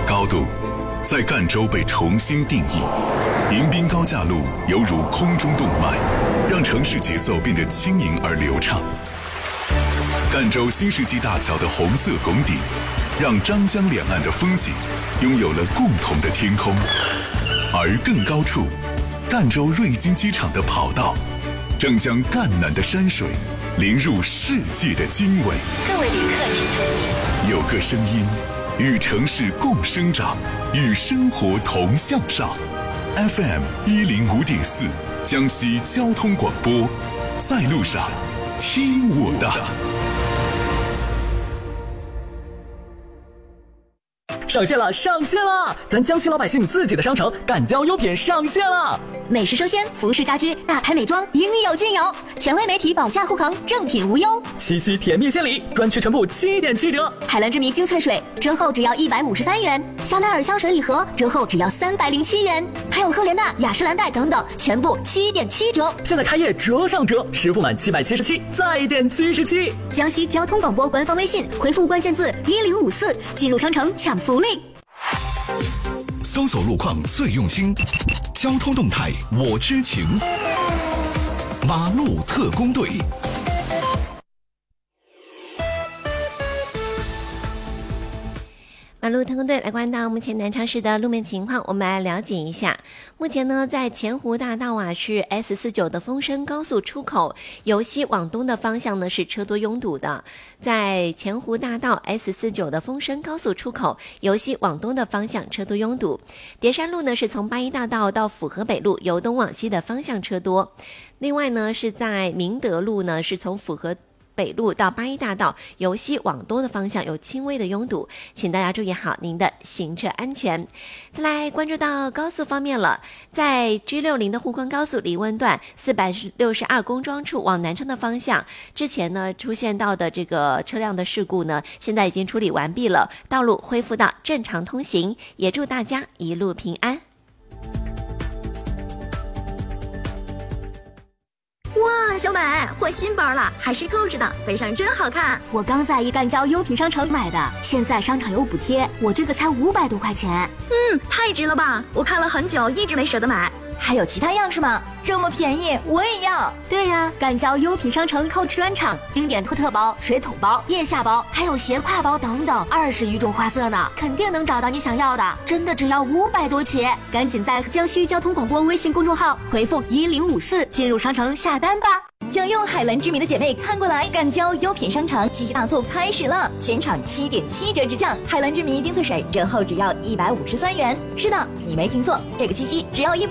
高度在赣州被重新定义。迎宾高架路犹如空中动脉，让城市节奏变得轻盈而流畅。赣州新世纪大桥的红色拱顶，让张江两岸的风景拥有了共同的天空。而更高处，赣州瑞金机场的跑道正将赣南的山水淋入世界的经纬。 各位旅客请注意， 有个声音与城市共生长，与生活同向上。FM 105.4江西交通广播，在路上听我的。 上线了，上线了！咱江西老百姓自己的商城赣交优品上线了。 美食生鲜、服饰家居、大牌美妆，应有尽有。权威媒体保价护航，正品无忧。 七夕甜蜜献礼，专区全部7.7折。 海蓝之谜精粹水折后只要153元，香奈儿香水礼盒折后只要307元，还有赫莲娜、雅诗兰黛等等，全部7.7折。 现在开业折上折，实付满777再减77。 江西交通广播官方微信回复关键字1054，进入商城抢福利。 搜索路况最用心，交通动态我知情。马路特工队。 马路特工队来关到目前南昌市的路面情况，我们来了解一下。目前呢，在前湖大道是 S49的丰深高速出口，由西往东的方向呢是车多拥堵的。在前湖大道 S49的丰深高速出口，由西往东的方向车多拥堵。叠山路呢是从八一大道到府河北路，由东往西的方向车多。另外呢是在明德路呢是从府河北路到八一大道，由西往东的方向有轻微的拥堵，请大家注意好您的行车安全。再来关注到高速方面了，在 G60 的沪昆高速梨温段462公庄处往南昌的方向，之前呢出现到的这个车辆的事故呢，现在已经处理完毕了，道路恢复到正常通行，也祝大家一路平安。 哇，小美，换新包了，还是购置的，背上真好看。 我刚在一赣交优品商城买的，现在商场有补贴，我这个才500多块钱。 太值了吧！我看了很久，一直没舍得买。还有其他样式吗？这么便宜，我也要。 对呀，赣交优品商城购置专场，经典托特包、水桶包、腋下包，还有斜挎包等等，20余种花色呢，肯定能找到你想要的。真的只要500多起，赶紧在江西交通广播微信公众号回复1054进入商城下单吧。 想用海蓝之谜的姐妹看过来，赣交优品商城七夕大促开始了，全场7.7折直降，海蓝之谜精粹水折后只要153元。是的，你没听错，这个七夕只要